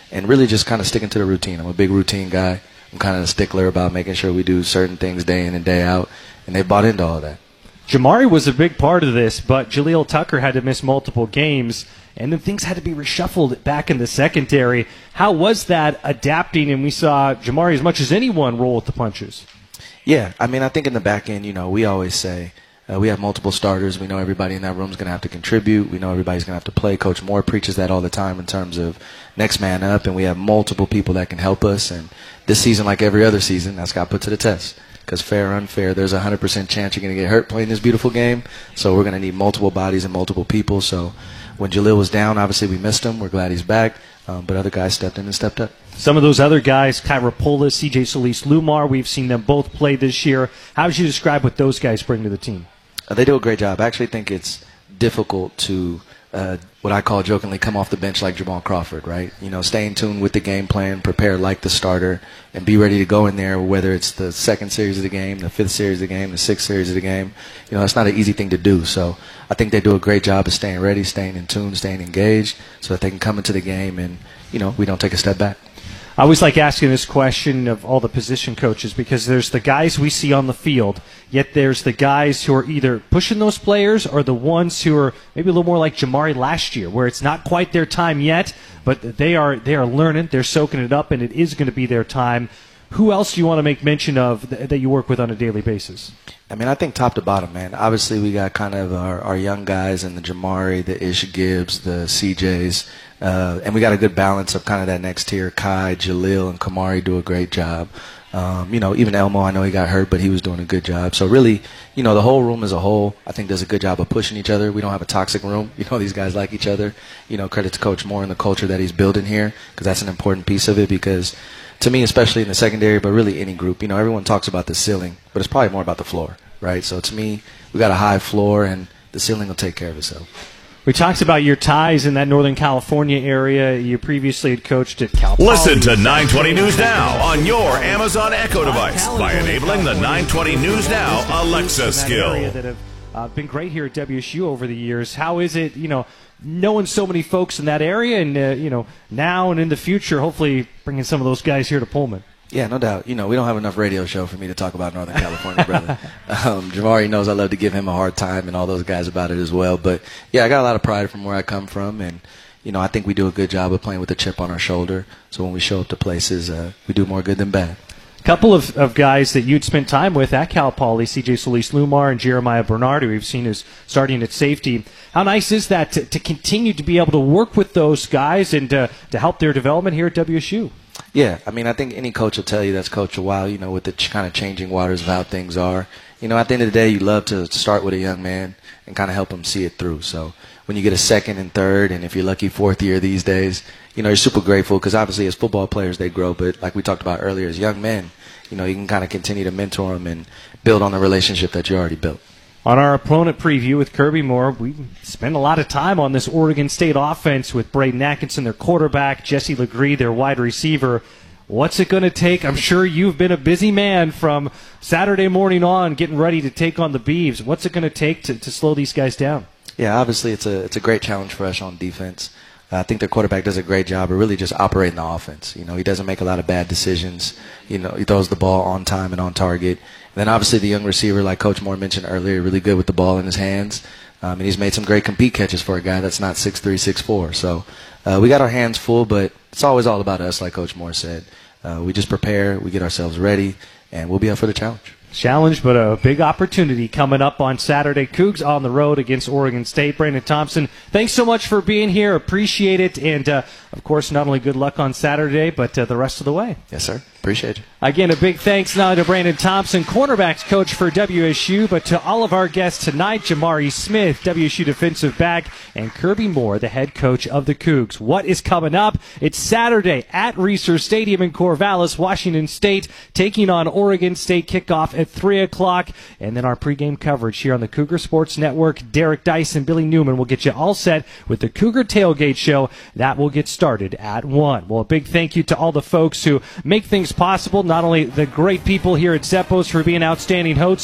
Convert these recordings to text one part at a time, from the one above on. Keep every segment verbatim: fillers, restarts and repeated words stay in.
and really just kind of sticking to the routine. I'm a big routine guy. I'm kind of a stickler about making sure we do certain things day in and day out, and they bought into all that. Jamari was a big part of this, but Jaleel Tucker had to miss multiple games, and then things had to be reshuffled back in the secondary. How was that adapting? And we saw Jamari, as much as anyone, roll with the punches. Yeah, I mean, I think in the back end, you know, we always say uh, we have multiple starters. We know everybody in that room is going to have to contribute. We know everybody's going to have to play. Coach Moore preaches that all the time in terms of next man up, and we have multiple people that can help us. And this season, like every other season, that's got put to the test. Because fair or unfair, there's a one hundred percent chance you're going to get hurt playing this beautiful game. So we're going to need multiple bodies and multiple people. So when Jaleel was down, obviously we missed him. We're glad he's back. Um, but other guys stepped in and stepped up. Some of those other guys, Kyra Polis, C J Solis-Lumar, we've seen them both play this year. How would you describe what those guys bring to the team? Uh, they do a great job. I actually think it's difficult to, uh, what I call jokingly, come off the bench like Jamal Crawford, right? You know, stay in tune with the game plan, prepare like the starter, and be ready to go in there, whether it's the second series of the game, the fifth series of the game, the sixth series of the game. You know, it's not an easy thing to do. So I think they do a great job of staying ready, staying in tune, staying engaged, so that they can come into the game and, you know, we don't take a step back. I always like asking this question of all the position coaches, because there's the guys we see on the field, yet there's the guys who are either pushing those players or the ones who are maybe a little more like Jamari last year, where it's not quite their time yet, but they are they are learning, they're soaking it up, and it is going to be their time. Who else do you want to make mention of th- that you work with on a daily basis? I mean, I think top to bottom, man. Obviously, we got kind of our, our young guys and the Jamari, the Ish Gibbs, the C Js, uh, and we got a good balance of kind of that next tier. Kai, Jaleel, and Kamari do a great job. Um, you know, even Elmo, I know he got hurt, but he was doing a good job. So really, you know, the whole room as a whole, I think does a good job of pushing each other. We don't have a toxic room. You know, these guys like each other. You know, credit to Coach Moore and the culture that he's building here, because that's an important piece of it, because to me, especially in the secondary, but really any group, you know, everyone talks about the ceiling, but it's probably more about the floor, right? So to me, we got a high floor, and the ceiling will take care of itself. We talked about your ties in that Northern California area. You previously had coached at Cal Poly. Listen to nine twenty News Now on your Amazon Echo device by enabling the nine twenty News Now Alexa skill. That have uh, been great here at W S U over the years. How is it, you know, knowing so many folks in that area, and uh, you know, now and in the future, hopefully bringing some of those guys here to Pullman? Yeah, no doubt. You know, we don't have enough radio show for me to talk about Northern California, brother. Um, Jamari knows I love to give him a hard time, and all those guys about it as well. But, yeah, I got a lot of pride from where I come from, and, you know, I think we do a good job of playing with a chip on our shoulder. So when we show up to places, uh, we do more good than bad. A couple of, of guys that you'd spent time with at Cal Poly, C J Solis-Lumar and Jeremiah Bernard, who we've seen as starting at safety. How nice is that to, to continue to be able to work with those guys and uh, to help their development here at W S U? Yeah, I mean, I think any coach will tell you that's coached a while, you know, with the ch- kind of changing waters of how things are. You know, at the end of the day, you love to start with a young man and kind of help him see it through. So when you get a second and third, and if you're lucky fourth year these days, you know, you're super grateful, because obviously as football players they grow, but like we talked about earlier, as young men, you know, you can kind of continue to mentor them and build on the relationship that you already built. On our opponent preview with Kirby Moore, we spent a lot of time on this Oregon State offense with Braden Atkinson, their quarterback, Jesse Legree, their wide receiver. What's it going to take? I'm sure you've been a busy man from Saturday morning on getting ready to take on the Beavs. What's it going to take to, to slow these guys down? Yeah, obviously it's a it's a great challenge for us on defense. Uh, I think their quarterback does a great job of really just operating the offense. You know, he doesn't make a lot of bad decisions. You know, he throws the ball on time and on target. And then obviously the young receiver, like Coach Moore mentioned earlier, really good with the ball in his hands. Um, and he's made some great compete catches for a guy that's not six three, six four. So uh, we got our hands full, but it's always all about us, like Coach Moore said. Uh, we just prepare, we get ourselves ready, and we'll be up for the challenge. Challenge, but a big opportunity coming up on Saturday. Cougs on the road against Oregon State. Brandon Thompson, thanks so much for being here. Appreciate it. And, uh, of course, not only good luck on Saturday, but uh, the rest of the way. Yes, sir. Appreciate you. Again, a big thanks now to Brandon Thompson, cornerbacks coach for W S U, but to all of our guests tonight, Jamari Smith, W S U defensive back, and Kirby Moore, the head coach of the Cougs. What is coming up? It's Saturday at Reser Stadium in Corvallis, Washington State, taking on Oregon State. Kickoff at three o'clock, and then our pregame coverage here on the Cougar Sports Network. Derek Dice and Billy Newman will get you all set with the Cougar Tailgate Show. That will get started at one. Well, a big thank you to all the folks who make things possible, not only the great people here at Zeppos for being outstanding hosts,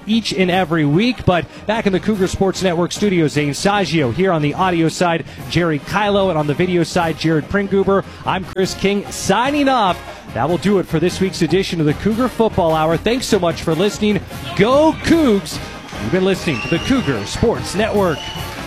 each and every week. But back in the Cougar Sports Network studios, Zane Saggio here on the audio side, Jerry Kylo, and on the video side, Jared Pringoober. I'm Chris King signing off. That will do it for this week's edition of the Cougar Football Hour. Thanks so much for listening. Go Cougs! You've been listening to the Cougar Sports Network.